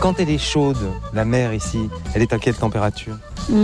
Quand elle est chaude, la mer ici, elle est à quelle température ?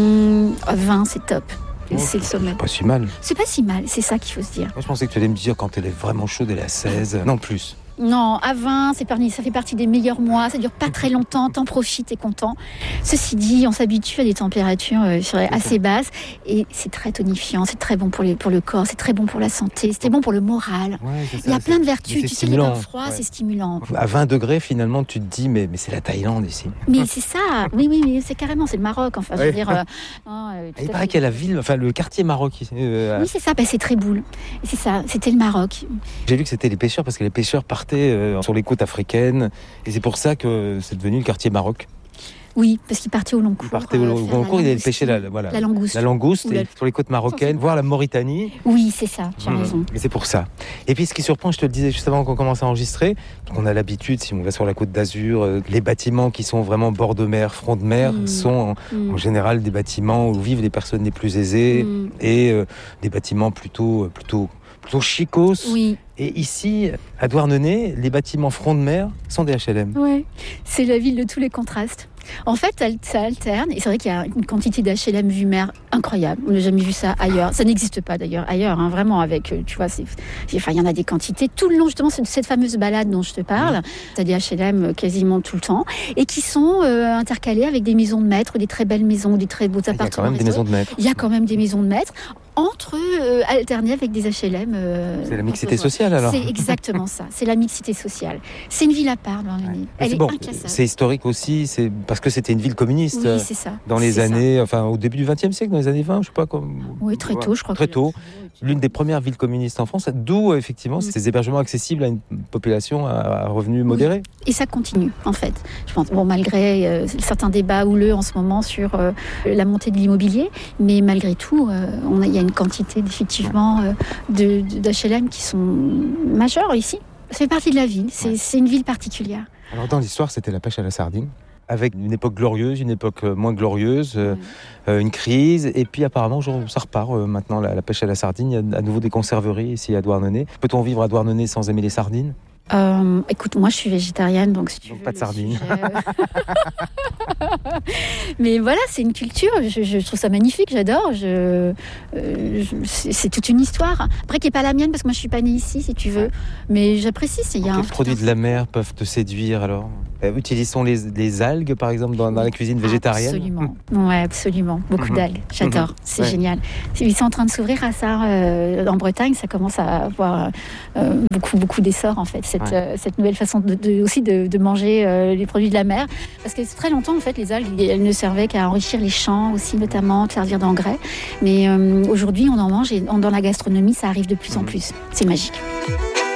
20, c'est top. C'est le sommet. Pas si mal. C'est pas si mal, c'est ça qu'il faut se dire. Moi, je pensais que tu allais me dire quand elle est vraiment chaude, elle est à 16. Non, plus. Non, à 20, ça fait partie des meilleurs mois. Ça dure pas très longtemps, t'en profites, t'es content. Ceci dit, on s'habitue à des températures assez basses et c'est très tonifiant, c'est très bon pour le corps, c'est très bon pour la santé, c'est bon pour le moral. Ouais, c'est ça, il y a plein de vertus. Tu sais, les bains froids, ouais. C'est stimulant. À 20 degrés, finalement, tu te dis, mais c'est la Thaïlande ici. Mais c'est ça, oui, c'est carrément, c'est le Maroc. Enfin, je veux dire. Il paraît qu'il y a la ville, enfin le quartier Maroc ici. Oui, c'est ça, c'est Tréboul. C'est ça, c'était le Maroc. J'ai lu que c'était les pêcheurs parce que les pêcheurs partaient sur les côtes africaines et c'est pour ça que c'est devenu le quartier Maroc. Oui, parce qu'ils partaient au long cours. Ils partaient au long cours, ils allaient pêcher la langouste. La langouste et sur les côtes marocaines, voire la Mauritanie. Oui, c'est ça, tu as raison. Et c'est pour ça. Et puis ce qui surprend, je te le disais juste avant qu'on commence à enregistrer, on a l'habitude, si on va sur la côte d'Azur, les bâtiments qui sont vraiment bord de mer, front de mer, sont en général des bâtiments où vivent les personnes les plus aisées et des bâtiments plutôt chicos. Oui. Et ici, à Douarnenez, les bâtiments front de mer sont des HLM. Ouais, c'est la ville de tous les contrastes. En fait, ça alterne. Et c'est vrai qu'il y a une quantité d'HLM vue mer incroyable. On n'a jamais vu ça ailleurs. Ça n'existe pas d'ailleurs ailleurs, hein, vraiment. Avec, tu vois, il y en a des quantités. Tout le long, justement, c'est cette fameuse balade dont je te parle. Tu as des HLM quasiment tout le temps. Et qui sont intercalés avec des maisons de maîtres, des très belles maisons, des très beaux appartements. Il y a quand même des maisons de maîtres. Il y a quand même des maisons de maîtres. Alternées avec des HLM. C'est la mixité sociale alors. C'est exactement ça, c'est la mixité sociale. C'est une ville à part, Douarnenez. Elle est inclassable. C'est historique aussi, c'est parce que c'était une ville communiste. Oui, c'est ça. Dans les années, enfin au début du XXe siècle, dans les années 20, je sais pas comme. Oui, très tôt, je crois. Très tôt. L'une des premières villes communistes en France, d'où effectivement ces hébergements accessibles à une population à revenus modérés. Et ça continue, en fait. Je pense, malgré certains débats houleux en ce moment sur la montée de l'immobilier, mais malgré tout, il y a une quantité effectivement d'HLM qui sont majeures ici. Ça fait partie de la ville, c'est une ville particulière. Alors dans l'histoire, c'était la pêche à la sardine, avec une époque glorieuse, une époque moins glorieuse, une crise, et puis apparemment ça repart maintenant, la pêche à la sardine. Il y a à nouveau des conserveries ici à Douarnenez. Peut-on vivre à Douarnenez sans aimer les sardines ? Écoute, moi je suis végétarienne, donc si tu veux, pas de sardines. Mais voilà, c'est une culture, je trouve ça magnifique, j'adore. C'est toute une histoire. Après, qui n'est pas la mienne, parce que moi je suis pas née ici, si tu veux. Mais j'apprécie. Quels produits de la mer peuvent te séduire alors ? Utilisons les algues, par exemple, dans la cuisine végétarienne. Absolument. Ouais, absolument. Beaucoup d'algues. J'adore. C'est génial. Ils sont en train de s'ouvrir à ça en Bretagne. Ça commence à avoir beaucoup d'essor, en fait. Cette nouvelle façon de manger les produits de la mer. Parce que très longtemps, en fait, les algues, elles ne servaient qu'à enrichir les champs aussi, notamment, de servir d'engrais. Mais aujourd'hui, on en mange et dans la gastronomie, ça arrive de plus en plus. C'est magique.